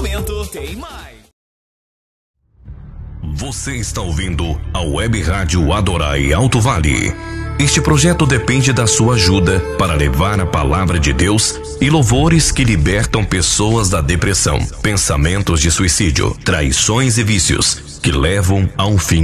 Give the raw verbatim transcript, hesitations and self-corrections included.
momento tem mais. Você está ouvindo a Web Rádio Adorai Alto Vale. Este projeto depende da sua ajuda para levar a palavra de Deus e louvores que libertam pessoas da depressão, pensamentos de suicídio, traições e vícios que levam a um fim